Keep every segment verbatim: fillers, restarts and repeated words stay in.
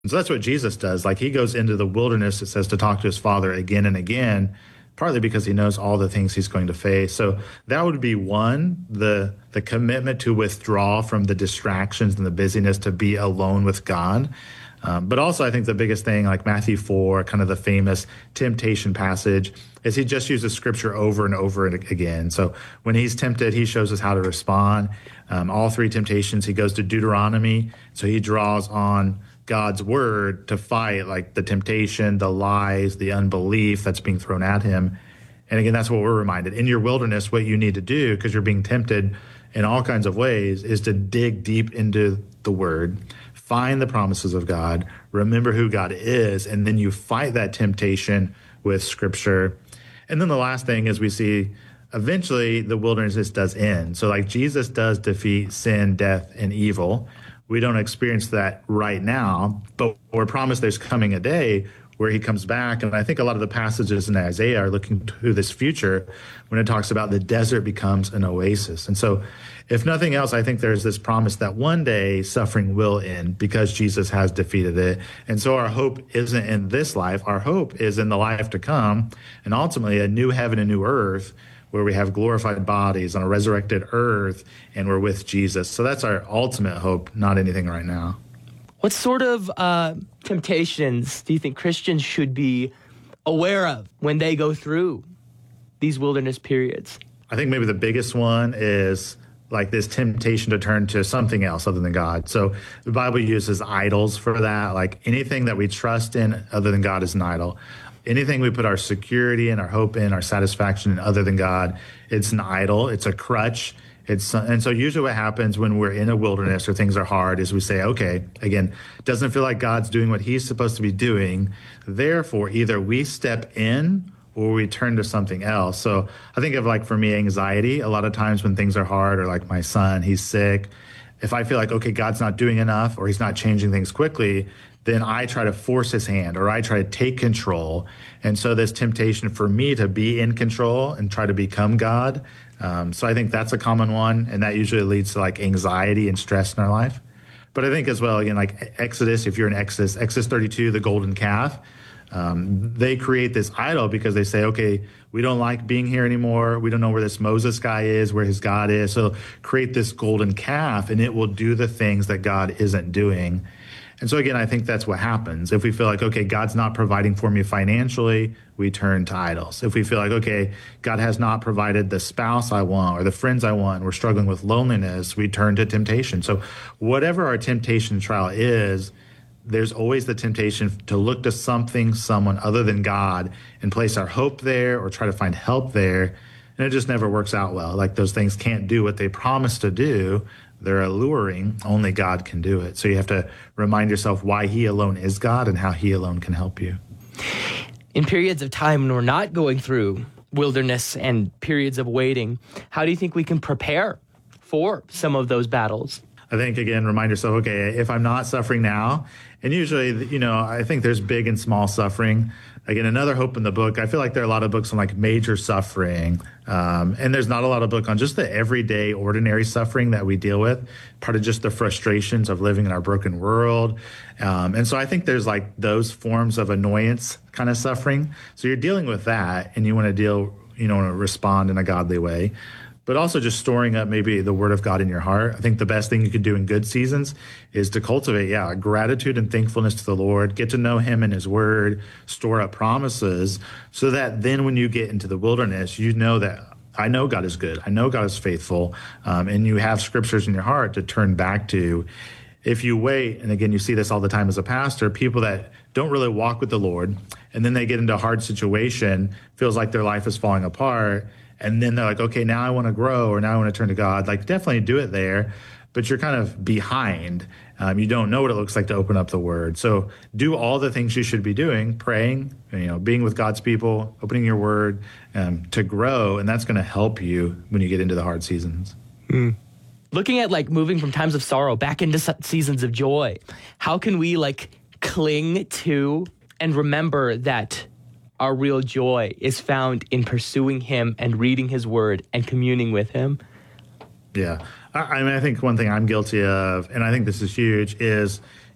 So that's what Jesus does. Like he goes into the wilderness, it says, to talk to his Father again and again, partly because he knows all the things he's going to face. So that would be one, the the commitment to withdraw from the distractions and the busyness to be alone with God. Um, but also, I think the biggest thing, like Matthew four, kind of the famous temptation passage, is he just uses scripture over and over and again. So when he's tempted, he shows us how to respond. Um, all three temptations, he goes to Deuteronomy. So he draws on God's word to fight like the temptation, the lies, the unbelief that's being thrown at him. And again, that's what we're reminded. In your wilderness, what you need to do, because you're being tempted in all kinds of ways, is to dig deep into the word, find the promises of God, remember who God is, and then you fight that temptation with scripture. And then the last thing is we see eventually the wilderness does end. So like Jesus does defeat sin, death, and evil. We don't experience that right now, but we're promised there's coming a day where he comes back. And I think a lot of the passages in Isaiah are looking to this future when it talks about the desert becomes an oasis. And so if nothing else, I think there's this promise that one day suffering will end because Jesus has defeated it. And so our hope isn't in this life. Our hope is in the life to come, and ultimately a new heaven and new earth where we have glorified bodies on a resurrected earth and we're with Jesus. So that's our ultimate hope, not anything right now. What sort of uh, temptations do you think Christians should be aware of when they go through these wilderness periods? I think maybe the biggest one is like this temptation to turn to something else other than God. So the Bible uses idols for that. Like anything that we trust in other than God is an idol. Anything we put our security and our hope in, our satisfaction in other than God, it's an idol. It's a crutch. It's, and so usually what happens when we're in a wilderness or things are hard is we say, okay, again, doesn't feel like God's doing what he's supposed to be doing. Therefore, either we step in or we turn to something else. So I think of like for me, anxiety, a lot of times when things are hard, or like my son, he's sick. If I feel like, okay, God's not doing enough or he's not changing things quickly, then I try to force his hand or I try to take control. And so this temptation for me to be in control and try to become God. Um, so I think that's a common one. And that usually leads to like anxiety and stress in our life. But I think as well, again, like Exodus, if you're in Exodus, Exodus thirty-two, the golden calf, um, they create this idol because they say, okay, we don't like being here anymore. We don't know where this Moses guy is, where his God is. So create this golden calf and it will do the things that God isn't doing. And so again, I think that's what happens. If we feel like, okay, God's not providing for me financially, we turn to idols. If we feel like, okay, God has not provided the spouse I want or the friends I want, we're struggling with loneliness, we turn to temptation. So whatever our temptation trial is, there's always the temptation to look to something, someone other than God and place our hope there or try to find help there. And it just never works out well. Like those things can't do what they promise to do. They're alluring. Only God can do it. So you have to remind yourself why he alone is God and how he alone can help you. In periods of time when we're not going through wilderness and periods of waiting, how do you think we can prepare for some of those battles? I think, again, remind yourself, okay, if I'm not suffering now, and usually, you know, I think there's big and small suffering. Again, another hope in the book, I feel like there are a lot of books on like major suffering, um, and there's not a lot of book on just the everyday, ordinary suffering that we deal with, part of just the frustrations of living in our broken world. Um, and so I think there's like those forms of annoyance kind of suffering. So you're dealing with that, and you want to deal, you know, want to respond in a godly way. But also just storing up maybe the word of God in your heart. I think the best thing you could do in good seasons is to cultivate, yeah, gratitude and thankfulness to the Lord, get to know him and his word, store up promises, so that then when you get into the wilderness, you know that I know God is good. I know God is faithful. Um, and you have scriptures in your heart to turn back to. If you wait, and again, you see this all the time as a pastor, people that don't really walk with the Lord, and then they get into a hard situation, feels like their life is falling apart, and then they're like, okay, now I want to grow, or now I want to turn to God. Like, definitely do it there, but you're kind of behind. Um, you don't know what it looks like to open up the word. So do all the things you should be doing, praying, you know, being with God's people, opening your word um, to grow, and that's going to help you when you get into the hard seasons. Mm. Looking at like moving from times of sorrow back into seasons of joy, how can we like cling to and remember that our real joy is found in pursuing him and reading his word and communing with him? Yeah. I, I mean, I think one thing I'm guilty of, and I think this is huge, is,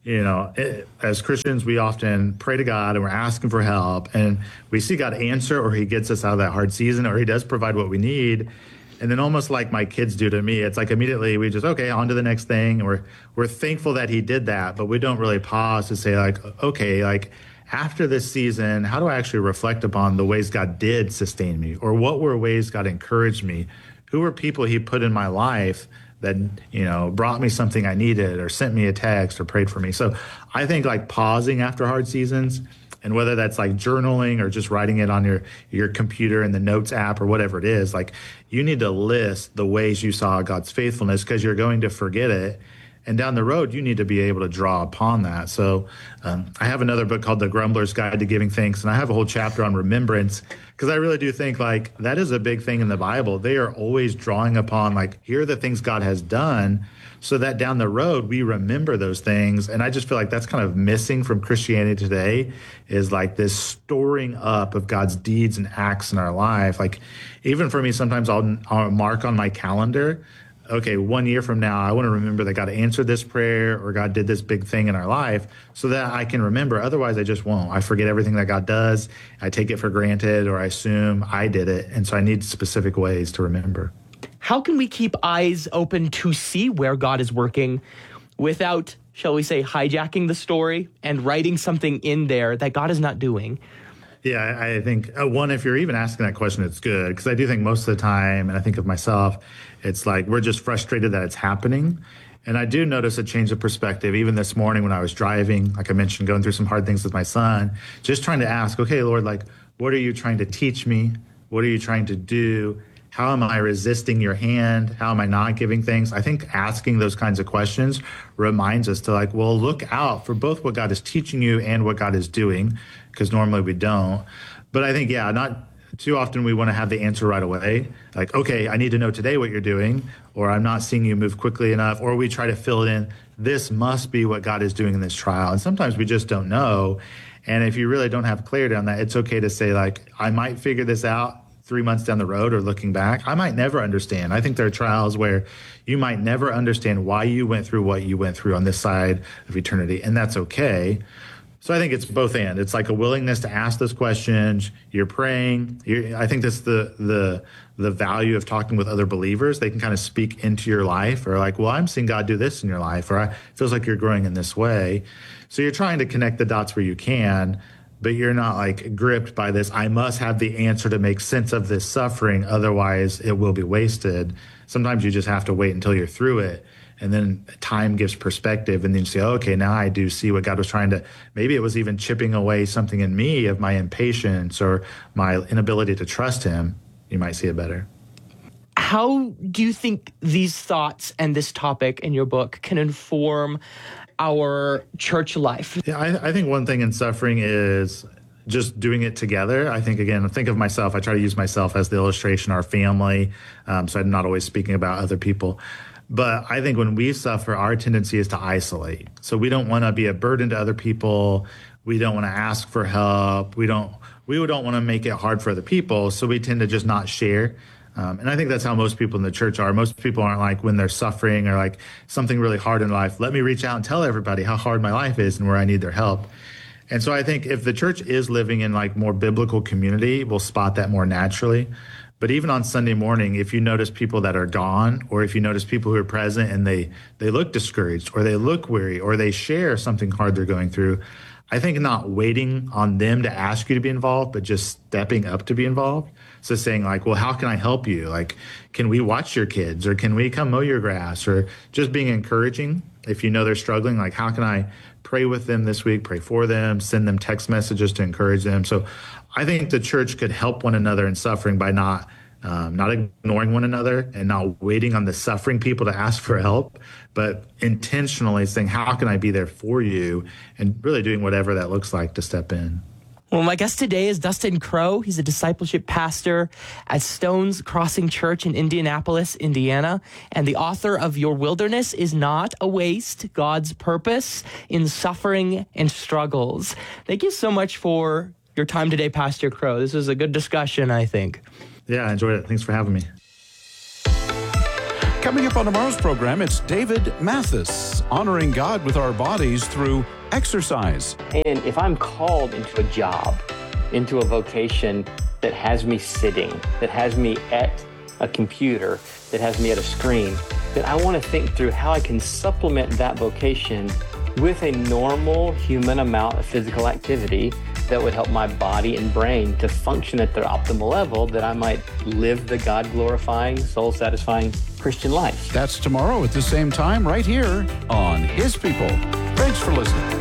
you know, it, as Christians, we often pray to God and we're asking for help, and we see God answer, or he gets us out of that hard season, or he does provide what we need. And then almost like my kids do to me, it's like immediately we just, okay, on to the next thing. And we're, we're thankful that he did that, but we don't really pause to say like, okay, like after this season, how do I actually reflect upon the ways God did sustain me, or what were ways God encouraged me? Who were people he put in my life that, you know, brought me something I needed, or sent me a text, or prayed for me? So I think like pausing after hard seasons, and whether that's like journaling or just writing it on your, your computer in the notes app or whatever it is, like you need to list the ways you saw God's faithfulness, because you're going to forget it. And down the road, you need to be able to draw upon that. So um, I have another book called The Grumbler's Guide to Giving Thanks, and I have a whole chapter on remembrance, because I really do think like that is a big thing in the Bible. They are always drawing upon like, here are the things God has done, so that down the road we remember those things. And I just feel like that's kind of missing from Christianity today, is like this storing up of God's deeds and acts in our life. Like even for me, sometimes I'll, I'll mark on my calendar, okay, one year from now, I want to remember that God answered this prayer, or God did this big thing in our life, so that I can remember. Otherwise, I just won't. I forget everything that God does. I take it for granted, or I assume I did it. And so I need specific ways to remember. How can we keep eyes open to see where God is working without, shall we say, hijacking the story and writing something in there that God is not doing? Yeah, I think, uh, one, if you're even asking that question, it's good, because I do think most of the time, and I think of myself, it's like we're just frustrated that it's happening. And I do notice a change of perspective. Even this morning when I was driving, like I mentioned, going through some hard things with my son, just trying to ask, okay, Lord, like, what are you trying to teach me? What are you trying to do? How am I resisting your hand? How am I not giving things? I think asking those kinds of questions reminds us to like, well, look out for both what God is teaching you and what God is doing, because normally we don't. But I think, yeah, not too often we want to have the answer right away. Like, okay, I need to know today what you're doing, or I'm not seeing you move quickly enough, or we try to fill it in. This must be what God is doing in this trial. And sometimes we just don't know. And if you really don't have clarity on that, it's okay to say like, I might figure this out three months down the road, or looking back. I might never understand. I think there are trials where you might never understand why you went through what you went through on this side of eternity, and that's okay. So I think it's both and. It's like a willingness to ask those questions. You're praying. You're, I think that's the the the value of talking with other believers. They can kind of speak into your life, or like, well, I'm seeing God do this in your life, or it feels like you're growing in this way. So you're trying to connect the dots where you can, but you're not like gripped by this, I must have the answer to make sense of this suffering, otherwise it will be wasted. Sometimes you just have to wait until you're through it, and then time gives perspective, and then you say, oh, okay, now I do see what God was trying to, maybe it was even chipping away something in me of my impatience or my inability to trust him. You might see it better. How do you think these thoughts and this topic in your book can inform our church life? Yeah, I, I think one thing in suffering is just doing it together. I think, again, think of myself. I try to use myself as the illustration, our family. Um, so I'm not always speaking about other people. But I think when we suffer, our tendency is to isolate. So we don't want to be a burden to other people. We don't want to ask for help. We don't, we don't want to make it hard for other people. So we tend to just not share. Um, and I think that's how most people in the church are. Most people aren't like, when they're suffering or like something really hard in life, let me reach out and tell everybody how hard my life is and where I need their help. And so I think if the church is living in like more biblical community, we'll spot that more naturally. But even on Sunday morning, if you notice people that are gone, or if you notice people who are present and they, they look discouraged, or they look weary, or they share something hard they're going through, I think not waiting on them to ask you to be involved, but just stepping up to be involved. So saying like, well, how can I help you? Like, can we watch your kids, or can we come mow your grass, or just being encouraging. If you know they're struggling, like, how can I pray with them this week, pray for them, send them text messages to encourage them. So I think the church could help one another in suffering by not Um, not ignoring one another and not waiting on the suffering people to ask for help, but intentionally saying, how can I be there for you? And really doing whatever that looks like to step in. Well, my guest today is Dustin Crow. He's a discipleship pastor at Stones Crossing Church in Indianapolis, Indiana, and the author of Your Wilderness is Not a Waste, God's Purpose in Suffering and Struggles. Thank you so much for your time today, Pastor Crow. This was a good discussion, I think. Yeah, I enjoyed it. Thanks for having me. Coming up on tomorrow's program, it's David Mathis, honoring God with our bodies through exercise. And if I'm called into a job, into a vocation that has me sitting, that has me at a computer, that has me at a screen, then I want to think through how I can supplement that vocation with a normal human amount of physical activity that would help my body and brain to function at their optimal level, that I might live the God-glorifying, soul-satisfying Christian life. That's tomorrow at the same time right here on His People. Thanks for listening.